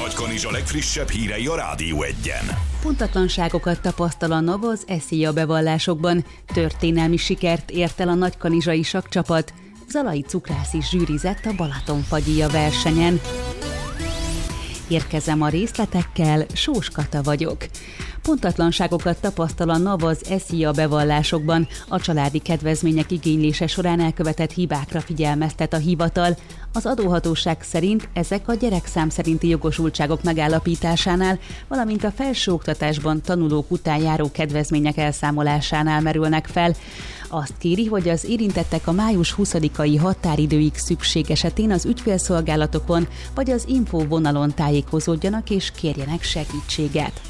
Nagykanizsa legfrissebb hírei a Rádió Egyen. Pontatlanságokat tapasztal a NAV az SZIA bevallásokban. Történelmi sikert ért el a nagykanizsai sakkcsapat. Zalai Cukrász is zsűrizett a Balatonfagyia versenyen. Érkezem a részletekkel, Sós Kata vagyok. Pontatlanságokat tapasztal a NAV az SZIA bevallásokban. A családi kedvezmények igénylése során elkövetett hibákra figyelmeztet a hivatal. Az adóhatóság szerint ezek a gyerekszám szerinti jogosultságok megállapításánál, valamint a felsőoktatásban tanulók után járó kedvezmények elszámolásánál merülnek fel. Azt kéri, hogy az érintettek a május 20-ai határidőig szükség esetén az ügyfélszolgálatokon vagy az infóvonalon tájékozódjanak és kérjenek segítséget.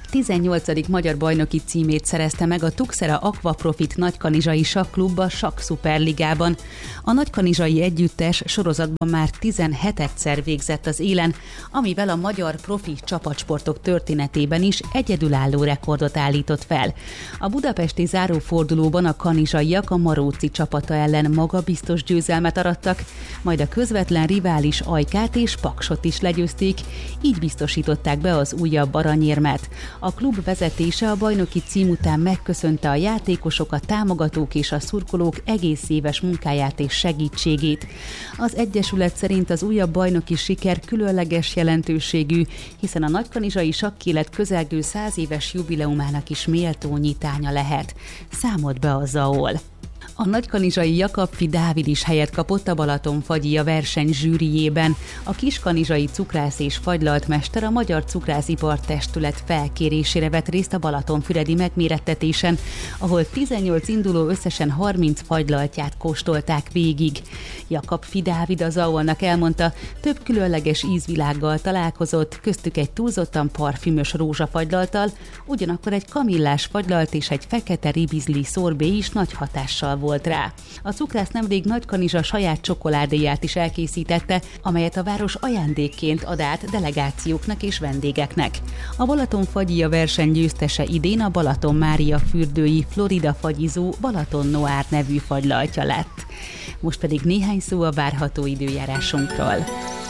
18. magyar bajnoki címét szerezte meg a Tuxera Aquaprofit Nagykanizsai Sakklub a Sakk Szuperligában. A nagykanizsai együttes sorozatban már 17-szer végzett az élen, amivel a magyar profi csapatsportok történetében is egyedülálló rekordot állított fel. A budapesti zárófordulóban a kanizsaiak a Maróczi csapata ellen magabiztos győzelmet arattak, majd a közvetlen rivális Ajkát és Paksot is legyőzték, így biztosították be az újabb aranyérmet. A klub vezetése a bajnoki cím után megköszönte a játékosok, a támogatók és a szurkolók egész éves munkáját és segítségét. Az egyesület szerint az újabb bajnoki siker különleges jelentőségű, hiszen a nagykanizsai sakkélet közelgő 100 éves jubileumának is méltó nyitánya lehet. Számolt be a ZAOL. A nagykanizsai Jakabfi Dávid is helyet kapott a Balatonfagyia verseny zsűrijében. A kiskanizsai cukrász és fagylaltmester a Magyar Cukrászipar Testület felkérésére vett részt a balatonfüredi megmérettetésen, ahol 18 induló összesen 30 fagylaltját kóstolták végig. Jakabfi Dávid az ZAOL-nak elmondta, több különleges ízvilággal találkozott, köztük egy túlzottan parfümös rózsafagylalt, ugyanakkor egy kamillás fagylalt és egy fekete ribizli szorbé is nagy hatással volt rá. A cukrász nemrég Nagykanizsa saját csokoládéját is elkészítette, amelyet a város ajándékként ad át delegációknak és vendégeknek. A Balatonfagyia verseny győztese idén a Balaton Mária fürdői Florida fagyizó Balaton Noir nevű fagylaltja lett. Most pedig néhány szó a várható időjárásunkról.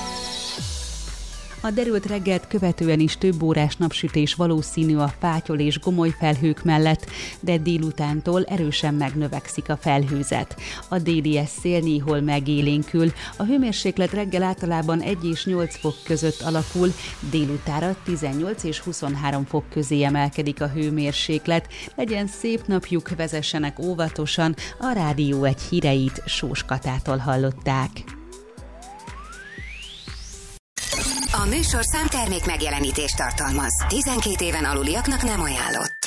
A derült reggelt követően is több órás napsütés valószínű a fátyol és gomoly felhők mellett, de délutántól erősen megnövekszik a felhőzet. A déli szél néhol megélénkül, a hőmérséklet reggel általában 1 és 8 fok között alakul, délutánra 18 és 23 fok közé emelkedik a hőmérséklet. Legyen szép napjuk, vezessenek óvatosan, a Rádió Egy híreit Sós Katától hallották. A műsorszám termék megjelenítést tartalmaz. 12 éven aluliaknak nem ajánlott.